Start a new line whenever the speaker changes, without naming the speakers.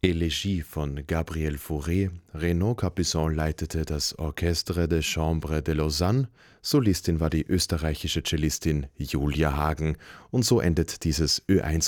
Elegie von Gabriel Fauré. Renaud Capuçon leitete das Orchestre de Chambre de Lausanne. Solistin war die österreichische Cellistin Julia Hagen. Und so endet dieses Ö1